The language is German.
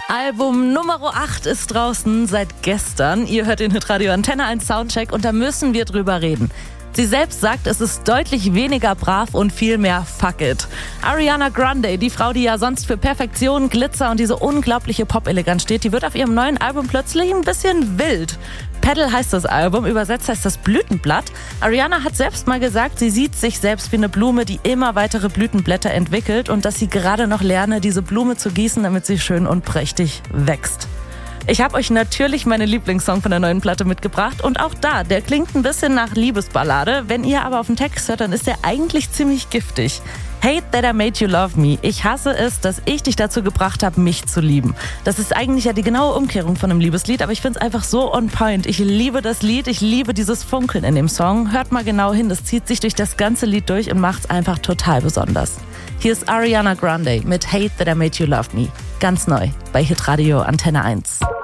Album Nummer 8 ist draußen seit gestern. Ihr hört den Hitradio Antenne 1 Soundcheck und da müssen wir drüber reden. Sie selbst sagt, es ist deutlich weniger brav und viel mehr Fuck it. Ariana Grande, die Frau, die ja sonst für Perfektion, Glitzer und diese unglaubliche Pop-Eleganz steht, die wird auf ihrem neuen Album plötzlich ein bisschen wild. Petal heißt das Album, übersetzt heißt das Blütenblatt. Ariana hat selbst mal gesagt, sie sieht sich selbst wie eine Blume, die immer weitere Blütenblätter entwickelt und dass sie gerade noch lerne, diese Blume zu gießen, damit sie schön und prächtig wächst. Ich habe euch natürlich meine Lieblingssong von der neuen Platte mitgebracht und auch da, der klingt ein bisschen nach Liebesballade. Wenn ihr aber auf den Text hört, dann ist der eigentlich ziemlich giftig. Hate that I made you love me. Ich hasse es, dass ich dich dazu gebracht habe, mich zu lieben. Das ist eigentlich ja die genaue Umkehrung von einem Liebeslied, aber ich finde es einfach so on point. Ich liebe das Lied, ich liebe dieses Funkeln in dem Song. Hört mal genau hin, das zieht sich durch das ganze Lied durch und macht es einfach total besonders. Hier ist Ariana Grande mit Hate that I made you love me. Ganz neu bei Hitradio Antenne 1.